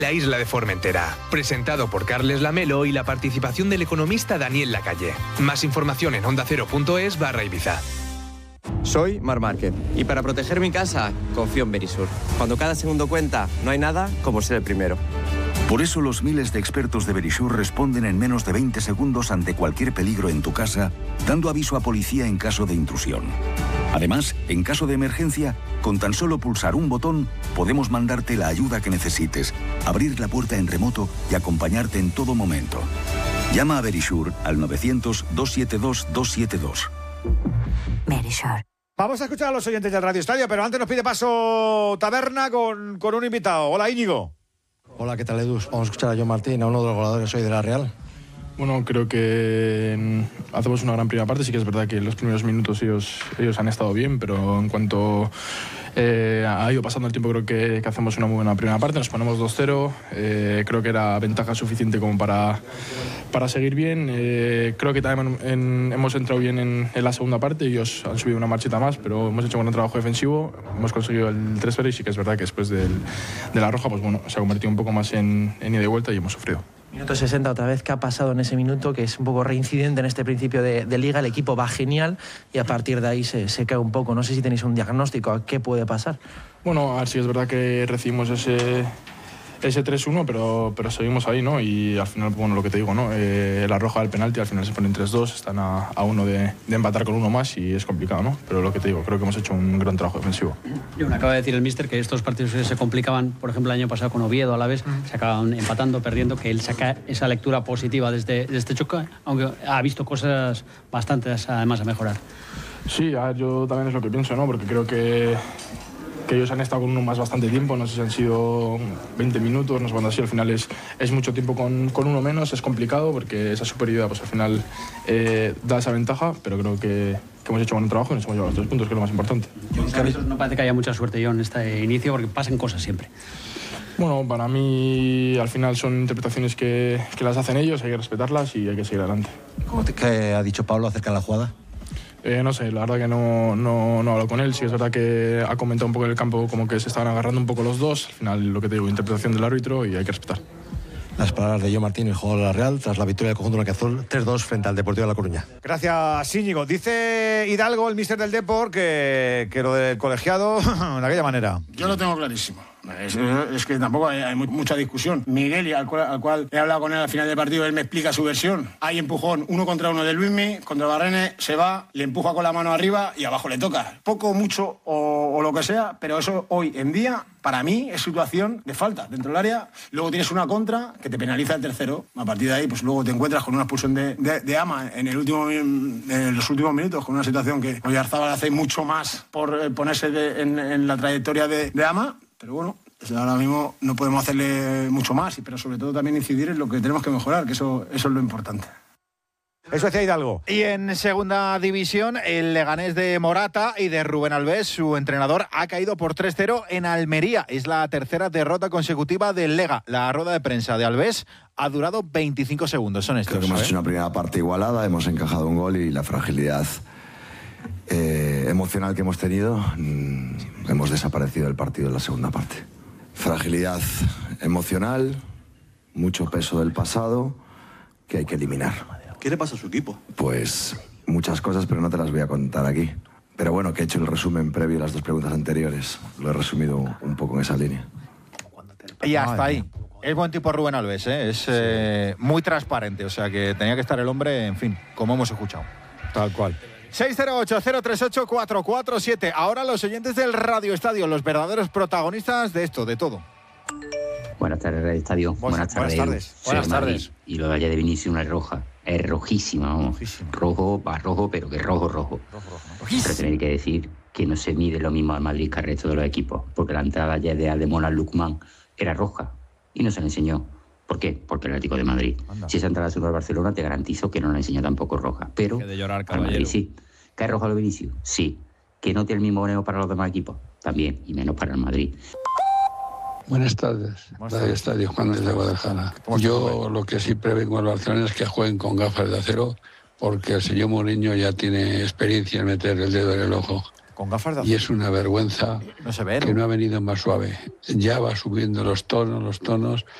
La isla de Formentera, presentado por Carles Lamelo y la participación del economista Daniel Lacalle. Más información en ondacero.es/Ibiza. Soy Marc Márquez y para proteger mi casa confío en Verisur. Cuando cada segundo cuenta, no hay nada como ser el primero. Por eso los miles de expertos de Verisur responden en menos de 20 segundos ante cualquier peligro en tu casa, dando aviso a policía en caso de intrusión. Además, en caso de emergencia, con tan solo pulsar un botón, podemos mandarte la ayuda que necesites, abrir la puerta en remoto y acompañarte en todo momento. Llama a Verisur al 900-272-272. Verisur. Vamos a escuchar a los oyentes del Radio Estadio, pero antes nos pide paso Taberna con un invitado. Hola, Íñigo. Hola, ¿qué tal, Edu? Vamos a escuchar a John Martín, a uno de los goleadores hoy de la Real. Bueno, creo que hacemos una gran primera parte. Sí que es verdad que en los primeros minutos ellos han estado bien, pero en cuanto ha ido pasando el tiempo, creo que hacemos una muy buena primera parte. Nos ponemos 2-0. Creo que era ventaja suficiente como para seguir bien. Creo que también hemos entrado bien en la segunda parte. Ellos han subido una marchita más, pero hemos hecho un buen trabajo defensivo. Hemos conseguido el 3-0 y sí que es verdad que después de la roja, pues bueno, se ha convertido un poco más en ida y vuelta y hemos sufrido. Minuto 60, otra vez, ¿qué ha pasado en ese minuto? Que es un poco reincidente en este principio de liga. El equipo va genial y a partir de ahí se cae un poco. No sé si tenéis un diagnóstico a qué puede pasar. Bueno, a ver si es verdad que recibimos ese 3-1, pero seguimos ahí, ¿no? Y al final, bueno, lo que te digo, ¿no? La roja del penalti, al final se ponen 3-2, están a uno de empatar con uno más y es complicado, ¿no? Pero lo que te digo, creo que hemos hecho un gran trabajo defensivo. Acaba de decir el míster que estos partidos se complicaban, por ejemplo, el año pasado con Oviedo a la vez, se acaban empatando, perdiendo, que él saca esa lectura positiva de este choque, aunque ha visto cosas bastantes además a mejorar. Sí, yo también es lo que pienso, ¿no? Porque creo que ellos han estado con uno más bastante tiempo, no sé si han sido 20 minutos, no sé cuándo así, al final es mucho tiempo con uno menos, es complicado porque esa superioridad pues al final da esa ventaja, pero creo que hemos hecho buen trabajo y nos hemos llevado los 3 puntos, que es lo más importante. No parece que haya mucha suerte, John, en este inicio, porque pasan cosas siempre. Bueno, para mí al final son interpretaciones que las hacen ellos, hay que respetarlas y hay que seguir adelante. ¿Qué ha dicho Pablo acerca de la jugada? No sé, la verdad que no hablo con él. Sí es verdad que ha comentado un poco en el campo como que se estaban agarrando un poco los dos. Al final, lo que te digo, interpretación del árbitro y hay que respetar. Las palabras de John Martín, el jugador de la Real, tras la victoria del conjunto blanquiazul 3-2 frente al Deportivo de La Coruña. Gracias, Íñigo. Dice Hidalgo, el míster del Depor, que lo del colegiado, de aquella manera. Yo lo tengo clarísimo. Es que tampoco hay mucha discusión. Miguel, al cual he hablado con él al final del partido, él me explica su versión. Hay empujón 1 contra 1 de Luismi, contra Barrene, se va, le empuja con la mano arriba y abajo le toca. Poco, mucho o lo que sea, pero eso hoy en día, para mí, es situación de falta dentro del área. Luego tienes una contra que te penaliza el tercero. A partir de ahí, pues luego te encuentras con una expulsión de Ama en los últimos minutos, con una situación que Oyarzábal hace mucho más por ponerse en la trayectoria de Ama. Pero bueno, ahora mismo no podemos hacerle mucho más, pero sobre todo también incidir en lo que tenemos que mejorar, que eso es lo importante. Eso decía Hidalgo. Y en segunda división, el Leganés de Morata y de Rubén Alves, su entrenador, ha caído por 3-0 en Almería. Es la tercera derrota consecutiva del Lega. La rueda de prensa de Alves ha durado 25 segundos. Son estos. Creo que hemos hecho una primera parte igualada, hemos encajado un gol y la fragilidad emocional que hemos tenido, hemos desaparecido del partido en la segunda parte. Fragilidad emocional, mucho peso del pasado que hay que eliminar. ¿Qué le pasa a su equipo? Pues muchas cosas, pero no te las voy a contar aquí. Pero bueno, que he hecho el resumen previo a las 2 preguntas anteriores. Lo he resumido un poco en esa línea. Y hasta ahí. Es buen tipo Rubén Alves, ¿eh? Es muy transparente, o sea que tenía que estar el hombre, en fin, como hemos escuchado. Tal cual. 608-038-447. Ahora los oyentes del Radio Estadio, los verdaderos protagonistas de esto, de todo. Buenas tardes, Radio Estadio. Buenas tardes. Buenas tardes. Y lo de allá de Vinicius, una roja. Es rojísima, vamos. Rojo, va rojo, pero que rojo. Pero tener que decir que no se mide lo mismo al Madrid que al resto de los equipos, porque la entrada ayer de Ademola Lukman era roja y no se le enseñó. ¿Por qué? Porque el Atlético de Madrid. Anda. Si esa entrada es al Barcelona, te garantizo que no la enseña tampoco roja. Pero que de llorar, al Madrid sí. ¿Que es rojo al Vinicius? Sí. ¿Que no tiene el mismo boneo para los demás equipos? También, y menos para el Madrid. Buenas tardes, Radio Estadio, Juan desde Guadalajara. Yo lo que sí prevengo al Barcelona es que jueguen con gafas de acero, porque el señor Mourinho ya tiene experiencia en meter el dedo en el ojo. Con gafas de azul. Y es una vergüenza no se ve, ¿no? que no ha venido más suave. Ya va subiendo los tonos